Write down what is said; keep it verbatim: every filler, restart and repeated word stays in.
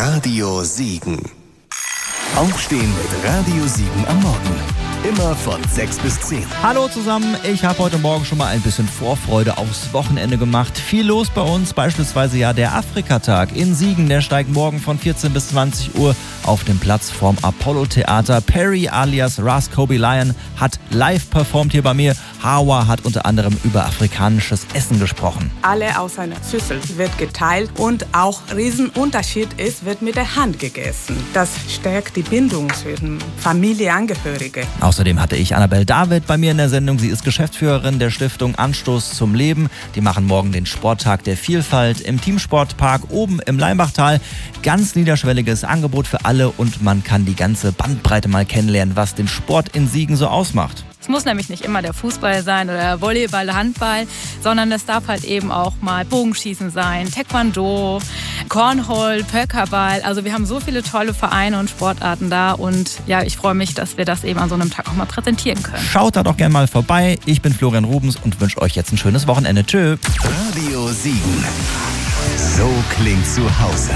Radio Siegen. Aufstehen mit Radio Siegen am Morgen. Immer von sechs bis zehn. Hallo zusammen, ich habe heute Morgen schon mal ein bisschen Vorfreude aufs Wochenende gemacht. Viel los bei uns, beispielsweise ja der Afrikatag in Siegen. Der steigt morgen von vierzehn bis zwanzig Uhr auf dem Platz vorm Apollo-Theater. Perry alias Ras Kobe Lion hat live performt hier bei mir. Hawa hat unter anderem über afrikanisches Essen gesprochen. Alle aus einer Schüssel wird geteilt und auch Riesenunterschied ist, wird mit der Hand gegessen. Das stärkt die Bindung zwischen Familienangehörigen. Außerdem hatte ich Annabelle David bei mir in der Sendung. Sie ist Geschäftsführerin der Stiftung Anstoß zum Leben. Die machen morgen den Sporttag der Vielfalt im Teamsportpark oben im Leimbachtal. Ganz niederschwelliges Angebot für alle und man kann die ganze Bandbreite mal kennenlernen, was den Sport in Siegen so ausmacht. Es muss nämlich nicht immer der Fußball sein oder Volleyball, Handball, sondern es darf halt eben auch mal Bogenschießen sein, Taekwondo, Cornhole, Völkerball. Also wir haben so viele tolle Vereine und Sportarten da und ja, ich freue mich, dass wir das eben an so einem Tag auch mal präsentieren können. Schaut da doch gerne mal vorbei. Ich bin Florian Rubens und wünsche euch jetzt ein schönes Wochenende. Tschö. Radio Siegen. So klingt zu Hause.